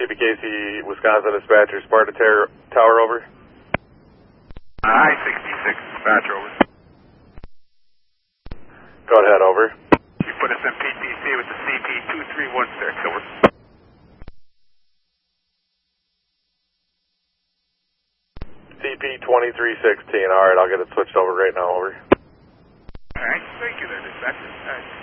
CPKC, Wisconsin dispatcher, Sparta Tower, over. I-66, dispatcher, over. Go ahead, over. You put us in PTC with the CP2316, over. CP2316, alright, I'll get it switched over right now, over. Alright, thank you there, dispatcher. Alright.